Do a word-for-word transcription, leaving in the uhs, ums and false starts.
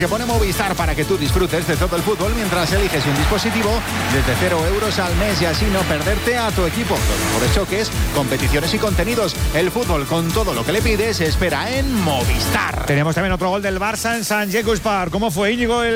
Que pone Movistar para que tú disfrutes de todo el fútbol mientras eliges un dispositivo desde cero euros al mes y así no perderte a tu equipo. Los mejores choques, competiciones y contenidos. El fútbol con todo lo que le pides se espera en Movistar. Tenemos también otro gol del Barça en Sant Jacques Park. ¿Cómo fue, Íñigo? El